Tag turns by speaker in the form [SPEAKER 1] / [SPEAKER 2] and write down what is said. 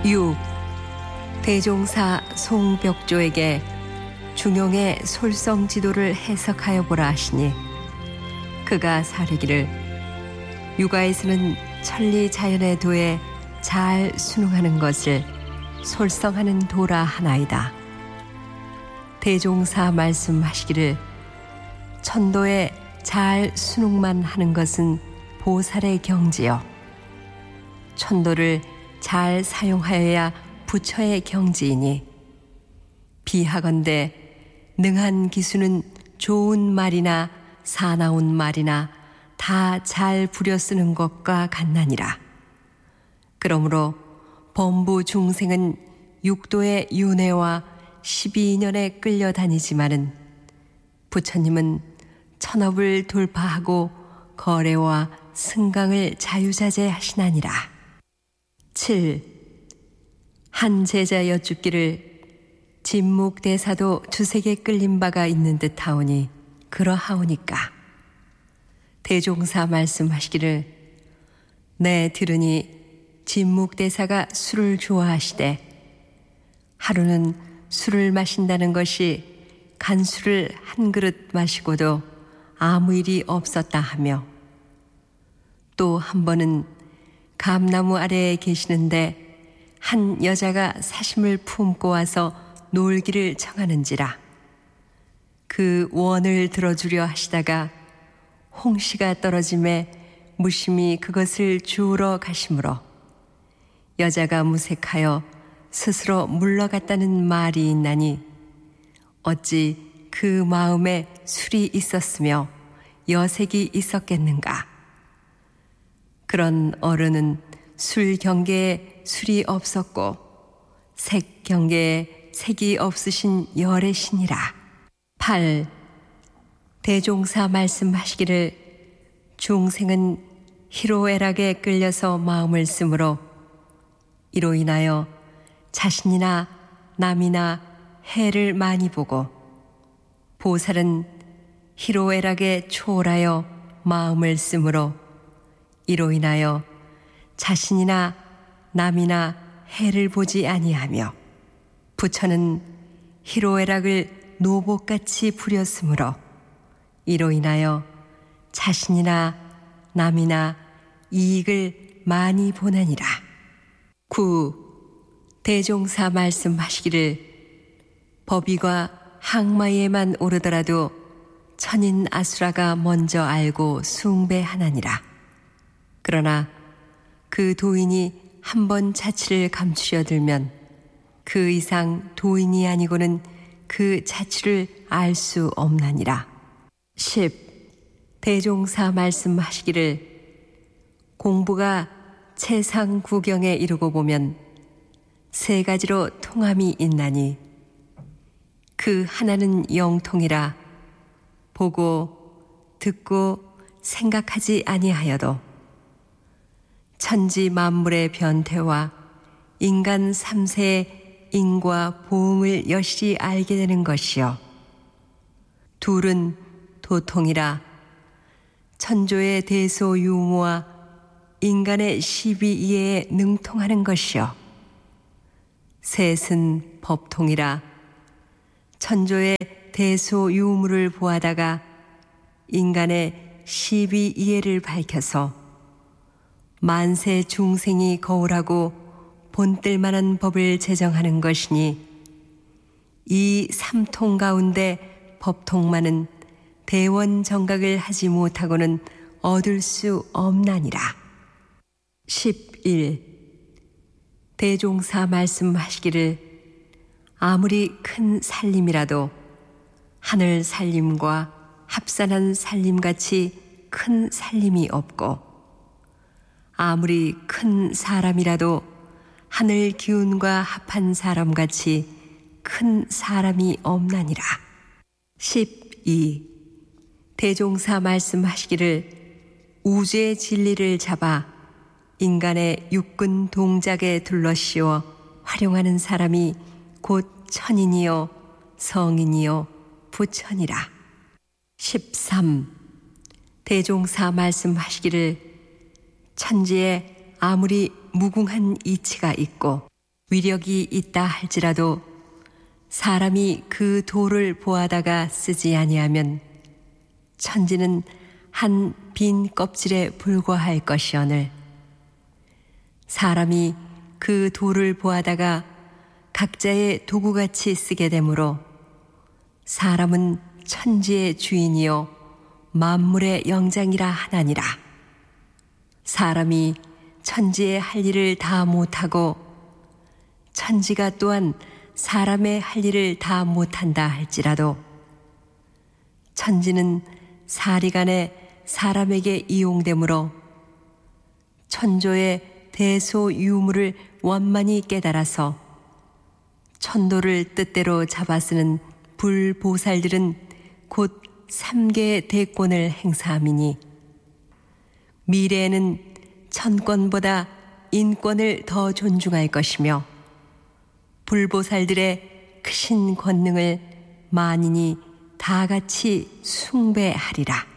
[SPEAKER 1] 6. 대종사 송벽조에게 중용의 솔성지도를 해석하여 보라 하시니 그가 사르기를 육아에서는 천리자연의 도에 잘 순응하는 것을 솔성하는 도라 하나이다. 대종사 말씀하시기를 천도에 잘 순응만 하는 것은 보살의 경지요 천도를 잘 사용하여야 부처의 경지이니 비하건대 능한 기수는 좋은 말이나 사나운 말이나 다 잘 부려 쓰는 것과 같나니라. 그러므로 범부 중생은 육도의 윤회와 12년에 끌려다니지만은 부처님은 천업을 돌파하고 거래와 승강을 자유자재하시나니라. 7. 한 제자 여쭙기를 진묵대사도 주색에 끌린 바가 있는 듯 하오니 그러하오니까. 대종사 말씀하시기를 내 들으니 진묵대사가 술을 좋아하시되 하루는 술을 마신다는 것이 간술을 한 그릇 마시고도 아무 일이 없었다 하며 또 한 번은 감나무 아래에 계시는데 한 여자가 사심을 품고 와서 놀기를 청하는지라 그 원을 들어주려 하시다가 홍시가 떨어짐에 무심히 그것을 주우러 가심으로 여자가 무색하여 스스로 물러갔다는 말이 있나니 어찌 그 마음에 술이 있었으며 여색이 있었겠는가. 그런 어른은 술 경계에 술이 없었고 색 경계에 색이 없으신 열의 신이라. 8. 대종사 말씀하시기를 중생은 희로애락에 끌려서 마음을 쓰므로 이로 인하여 자신이나 남이나 해를 많이 보고 보살은 희로애락에 초월하여 마음을 쓰므로 이로 인하여 자신이나 남이나 해를 보지 아니하며 부처는 희로애락을 노복같이 부렸으므로 이로 인하여 자신이나 남이나 이익을 많이 보나니라. 9. 대종사 말씀하시기를 법의과 항마에만 오르더라도 천인 아수라가 먼저 알고 숭배하나니라. 그러나 그 도인이 한번 자취를 감추려 들면 그 이상 도인이 아니고는 그 자취를 알 수 없나니라. 10. 대종사 말씀하시기를 공부가 채상 구경에 이르고 보면 세 가지로 통함이 있나니 그 하나는 영통이라 보고 듣고 생각하지 아니하여도 천지 만물의 변태와 인간 3세의 인과 보응을 여실히 알게 되는 것이요 둘은 도통이라 천조의 대소유무와 인간의 12이해에 능통하는 것이요 셋은 법통이라 천조의 대소유무를 보하다가 인간의 12이해를 밝혀서 만세 중생이 거울하고 본뜰만한 법을 제정하는 것이니 이 삼통 가운데 법통만은 대원 정각을 하지 못하고는 얻을 수 없나니라. 11. 대종사 말씀하시기를 아무리 큰 살림이라도 하늘 살림과 합산한 살림같이 큰 살림이 없고 아무리 큰 사람이라도 하늘 기운과 합한 사람같이 큰 사람이 없나니라. 12. 대종사 말씀하시기를 우주의 진리를 잡아 인간의 육근 동작에 둘러씌워 활용하는 사람이 곧 천인이요 성인이요 부천이라. 13. 대종사 말씀하시기를 천지에 아무리 무궁한 이치가 있고 위력이 있다 할지라도 사람이 그 돌을 보아다가 쓰지 아니하면 천지는 한 빈 껍질에 불과할 것이오늘 사람이 그 돌을 보아다가 각자의 도구같이 쓰게 되므로 사람은 천지의 주인이요 만물의 영장이라 하나니라. 사람이 천지의 할 일을 다 못하고 천지가 또한 사람의 할 일을 다 못한다 할지라도 천지는 사리간에 사람에게 이용되므로 천조의 대소유무를 원만히 깨달아서 천도를 뜻대로 잡아 쓰는 불보살들은 곧 3개의 대권을 행사함이니 미래에는 천권보다 인권을 더 존중할 것이며 불보살들의 크신 권능을 만인이 다 같이 숭배하리라.